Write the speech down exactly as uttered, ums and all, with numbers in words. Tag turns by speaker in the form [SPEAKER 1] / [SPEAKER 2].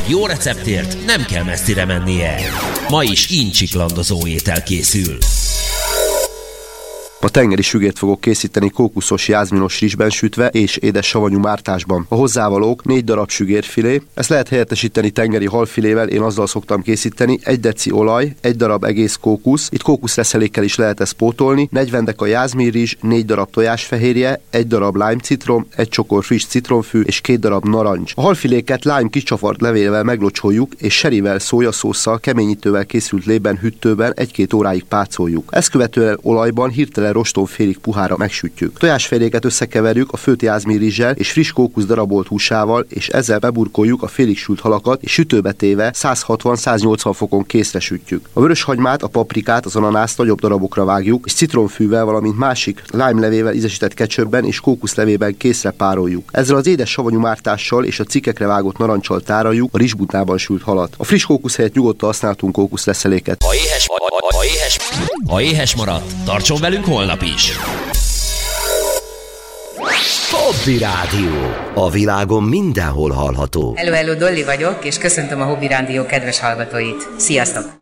[SPEAKER 1] Egy jó receptért nem kell messzire mennie. Ma is incsiklandozó étel készül.
[SPEAKER 2] A tengeri sügért fogok készíteni kókuszos jázminos rizsben sütve és édes savanyú mártásban. A hozzávalók négy darab sügérfilé, ezt lehet helyettesíteni tengeri halfilével, én azzal szoktam készíteni, egy deci olaj, egy darab egész kókusz, itt kókuszreszelékkel is lehet ezt pótolni, negyven deka jázminrizs, négy darab tojásfehérje, egy darab lime citrom, egy csokor friss citromfű és két darab narancs. A halfiléket lime kicsavart levélvel meglocsoljuk, és serivel, szójaszósszal, keményítővel készült lében hűtőben egy-két óráig pácoljuk. Ezt követően olajban hirtelen rostófélig puhára megsütjük. Tojásfehérjéket összekeverjük a főtt jázminrizssel és friss kókusz darabolt húsával, és ezzel beburkoljuk a félig sült halakat, és sütőbe téve száz hatvan-száz nyolcvan fokon készre sütjük. A vöröshagymát, a paprikát, az ananászt nagyobb darabokra vágjuk, és citromfűvel, valamint másik lime levével ízesített ketchupben és kókuszlevében készre pároljuk. Ezzel az édes savanyú mártással és a cikkekre vágott narancsal tároljuk a rizsbutnában sült halat. A friss kókusz helyett nyugodtan használtunk kókuszreszeléket.
[SPEAKER 1] Ha éhes, ha, ha, ha éhes, ha éhes maradt, tartson velünk holnap is. Hobby Rádió. A világon mindenhol hallható.
[SPEAKER 3] Hello, hello, Dolly vagyok, és köszöntöm a Hobby Rádió kedves hallgatóit. Sziasztok!